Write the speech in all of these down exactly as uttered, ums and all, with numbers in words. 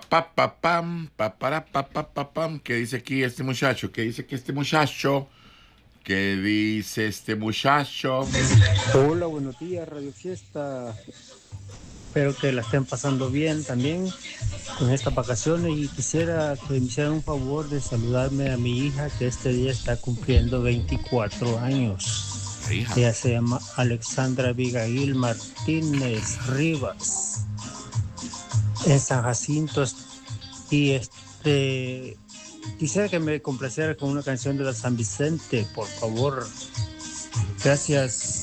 Pa, pa, pam, pa, para, pa, pa, pa, pam. ¿Qué dice aquí este muchacho? ¿Qué dice aquí este muchacho? ¿Qué dice este muchacho? Hola, buenos días, Radio Fiesta. Espero que la estén pasando bien también con estas vacaciones y quisiera que me hicieran un favor de saludarme a mi hija que este día está cumpliendo veinticuatro años. Hija. Ella se llama Alexandra Abigail Martínez Rivas en San Jacinto y este quisiera que me complaciera con una canción de la San Vicente, por favor. Gracias.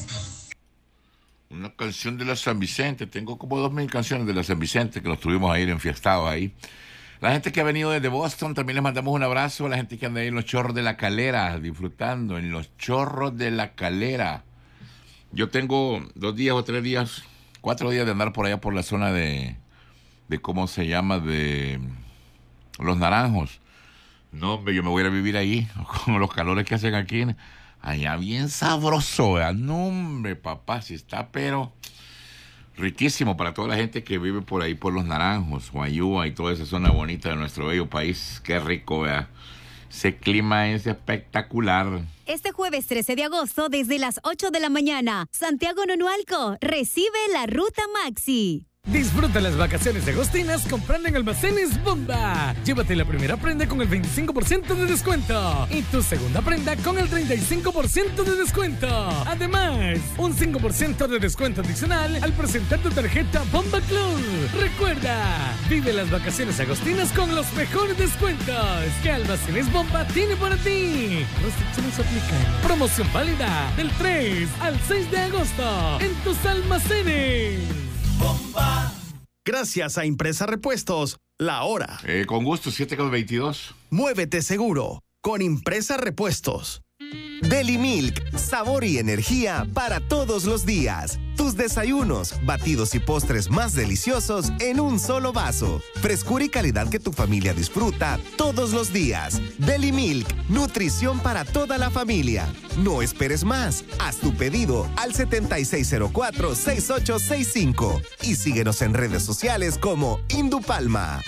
Una canción de la San Vicente. Tengo como dos mil canciones de la San Vicente que los tuvimos ahí enfiestados ahí. La gente que ha venido desde Boston, también les mandamos un abrazo. A la gente que anda ahí en los Chorros de la Calera, disfrutando en los Chorros de la Calera. Yo tengo dos días o tres días, cuatro días de andar por allá por la zona de, de ¿cómo se llama? De Los Naranjos. No, hombre, yo me voy a ir a vivir ahí, con los calores que hacen aquí. Allá bien sabroso, ¿verdad? No, hombre, papá, si está, pero riquísimo para toda la gente que vive por ahí, por Los Naranjos, Guayúa y toda esa zona bonita de nuestro bello país. Qué rico, ¿verdad? Ese clima es espectacular. Este jueves trece de agosto, desde las ocho de la mañana, Santiago Nonualco recibe la Ruta Maxi. Disfruta las vacaciones agostinas comprando en Almacenes Bomba. Llévate la primera prenda con el veinticinco por ciento de descuento y tu segunda prenda con el treinta y cinco por ciento de descuento. Además, un cinco por ciento de descuento adicional al presentar tu tarjeta Bomba Club. Recuerda, vive las vacaciones agostinas con los mejores descuentos que Almacenes Bomba tiene para ti. Restricciones aplican. Promoción válida del tres al seis de agosto en tus almacenes. Bomba. Gracias a Impresa Repuestos, la hora. Eh, con gusto, siete con veintidós. Muévete seguro con Impresa Repuestos. Deli Milk, sabor y energía para todos los días. Tus desayunos, batidos y postres más deliciosos en un solo vaso. Frescura y calidad que tu familia disfruta todos los días. Deli Milk, nutrición para toda la familia. No esperes más. Haz tu pedido al setenta y seis cero cuatro, sesenta y ocho sesenta y cinco y síguenos en redes sociales como Indupalma.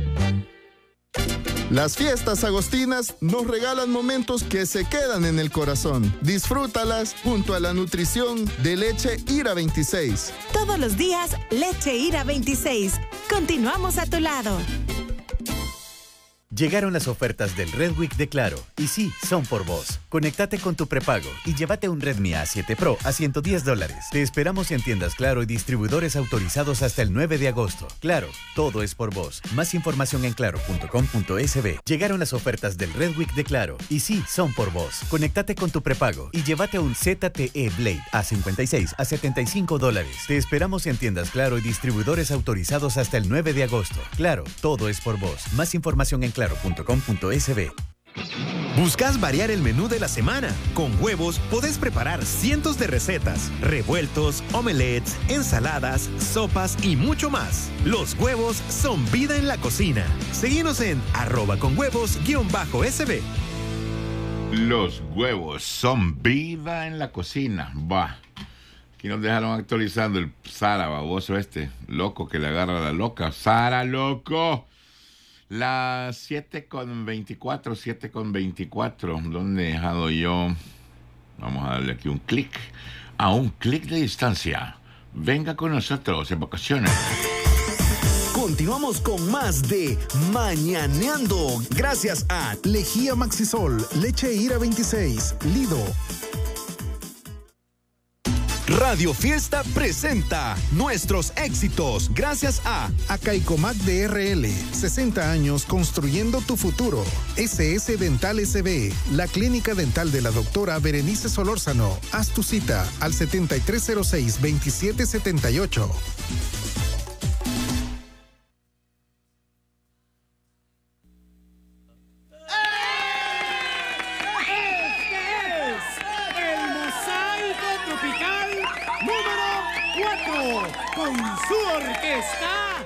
Las fiestas agostinas nos regalan momentos que se quedan en el corazón. Disfrútalas junto a la nutrición de Leche Ira veintiséis. Todos los días, Leche Ira veintiséis. Continuamos a tu lado. Llegaron las ofertas del Red Week de Claro, y sí, son por vos. Conéctate con tu prepago y llévate un Redmi A siete Pro a ciento diez dólares. Te esperamos en tiendas Claro y distribuidores autorizados hasta el nueve de agosto. Claro, todo es por vos. Más información en claro punto com punto es be. Llegaron las ofertas del Red Week de Claro, y sí, son por vos. Conéctate con tu prepago y llévate un Z T E Blade A cincuenta y seis a setenta y cinco dólares. Te esperamos en tiendas Claro y distribuidores autorizados hasta el nueve de agosto. Claro, todo es por vos. Más información en claro punto com punto es be. ¿Buscas variar el menú de la semana? Con huevos podés preparar cientos de recetas, revueltos, omelets, ensaladas, sopas y mucho más. Los huevos son vida en la cocina. Seguinos en arroba con huevos guión bajo sb. Los huevos son vida en la cocina. Va. Aquí nos dejaron actualizando el Sara baboso este, loco que le agarra a la loca. Sara, loco. Las siete con veinticuatro, siete con veinticuatro. ¿Dónde he dejado yo? Vamos a darle aquí un clic. A un clic de distancia. Venga con nosotros en vacaciones. Continuamos con más de Mañaneando. Gracias a Lejía Maxisol, Leche Ira veintiséis, Lido. Radio Fiesta presenta nuestros éxitos gracias a Acaicomac D R L, sesenta años construyendo tu futuro. S S Dental S B, la clínica dental de la doctora Berenice Solórzano. Haz tu cita al setenta y tres cero seis, veintisiete setenta y ocho. Con su orquesta,